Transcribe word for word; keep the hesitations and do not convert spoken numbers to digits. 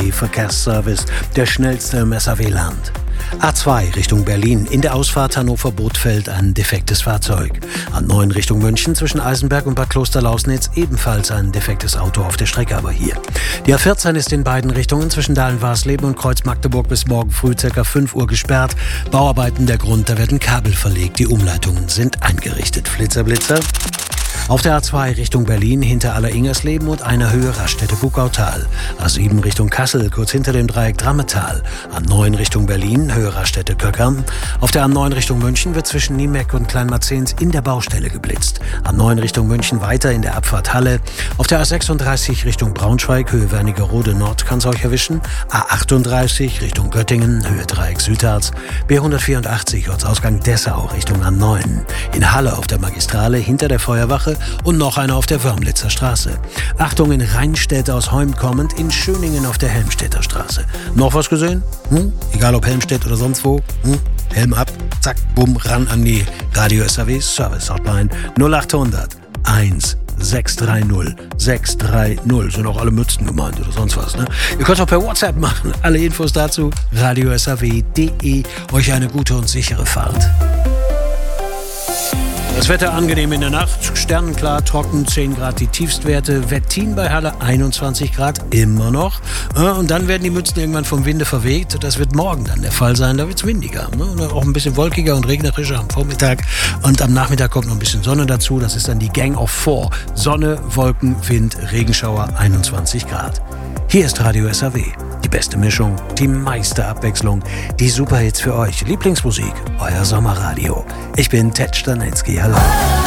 Verkehrsservice, der schnellste im S A W-Land. A zwei Richtung Berlin. In der Ausfahrt Hannover-Bothfeld ein defektes Fahrzeug. A neun Richtung München zwischen Eisenberg und Bad Kloster-Lausnitz ebenfalls ein defektes Auto auf der Strecke, aber hier. Die A vierzehn ist in beiden Richtungen zwischen Dahlen-Warsleben und Kreuz Magdeburg bis morgen früh ca. fünf Uhr gesperrt. Bauarbeiten der Grund, da werden Kabel verlegt. Die Umleitungen sind eingerichtet. Flitzer, Blitzer. Auf der A zwei Richtung Berlin hinter Aller-Ingersleben und einer Höhe Raststätte-Bugautal. A sieben Richtung Kassel, kurz hinter dem Dreieck Drammetal. A neun Richtung Berlin, Höhe Raststätte-Köckern. Auf der A neun Richtung München wird zwischen Niemeck und Kleinmarzens in der Baustelle geblitzt. A neun Richtung München weiter in der Abfahrt Halle. Auf der A sechsunddreißig Richtung Braunschweig, Höhe Wernigerode Nord kann es euch erwischen. A achtunddreißig Richtung Göttingen, Höhe Dreieck Südharz. B hundertvierundachtzig Ortsausgang Dessau Richtung A neun. In Halle auf der Magistrale hinter der Feuerwache und noch einer auf der Wörmlitzer Straße. Achtung, in Rheinstedt aus Heum kommend, in Schöningen auf der Helmstedter Straße. Noch was gesehen? Hm? Egal ob Helmstedt oder sonst wo. Hm? Helm ab, zack, bumm, ran an die Radio S A W Service Hotline null achthundert eins sechs drei null sechs drei null. Sind auch alle Mützen gemeint oder sonst was, ne? Ihr könnt auch per WhatsApp machen. Alle Infos dazu radio s a w punkt de. Euch eine gute und sichere Fahrt. Das Wetter angenehm in der Nacht, sternenklar, trocken, zehn Grad die Tiefstwerte, Wettin bei Halle einundzwanzig Grad, immer noch. Und dann werden die Mützen irgendwann vom Winde verweht. Das wird morgen dann der Fall sein, da wird es windiger. Auch ein bisschen wolkiger und regnerischer am Vormittag. Und am Nachmittag kommt noch ein bisschen Sonne dazu, das ist dann die Gang of Four. Sonne, Wolken, Wind, Regenschauer, einundzwanzig Grad. Hier ist Radio S A W. Die beste Mischung, die meiste Abwechslung, die Superhits für euch. Lieblingsmusik, euer Sommerradio. Ich bin Ted Stanecki, hallo.